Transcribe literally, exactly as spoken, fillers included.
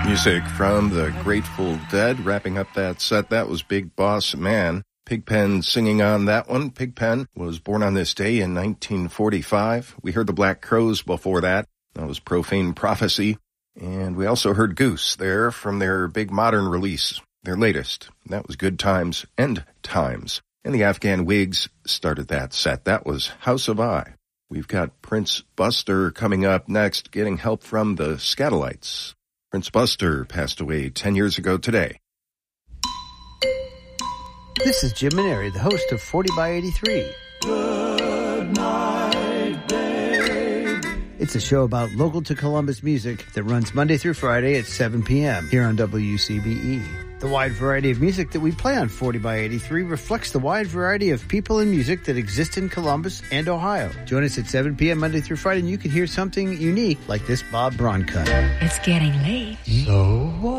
Music from the Grateful Dead. Wrapping up that set, that was Big Boss Man. Pigpen singing on that one. Pigpen was born on this day in nineteen forty-five. We heard the Black Crowes before that. That was Profane Prophecy. And we also heard Goose there from their big modern release, their latest. That was Good Times, End Times. And the Afghan Wigs started that set. That was House of I. We've got Prince Buster coming up next, getting help from the Skatalites. Prince Buster passed away ten years ago today. This is Jim Maneri, the host of forty by eighty-three. Good night, babe. It's a show about local to Columbus music that runs Monday through Friday at seven p.m. here on W C B E. The wide variety of music that we play on forty by eighty-three reflects the wide variety of people and music that exist in Columbus and Ohio. Join us at seven p.m. Monday through Friday and you can hear something unique like this Bob Braun cut. It's getting late. So what?